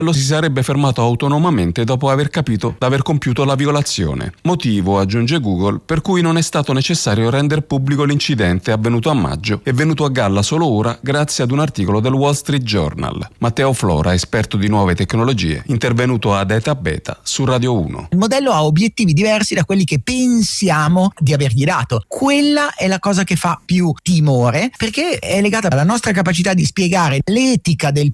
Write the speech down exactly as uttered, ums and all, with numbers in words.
lo si sarebbe fermato autonomamente dopo aver capito d'aver compiuto la violazione. Motivo, aggiunge Google, per cui non è stato necessario rendere pubblico l'incidente avvenuto a maggio e venuto a galla solo ora grazie ad un articolo del Wall Street Journal. Matteo Flora, esperto di nuove tecnologie, intervenuto ad Eta Beta su Radio uno. Il modello ha obiettivi diversi da quelli che pensiamo di avergli dato. Quella è la cosa che fa più timore, perché è legata alla nostra capacità di spiegare l'etica del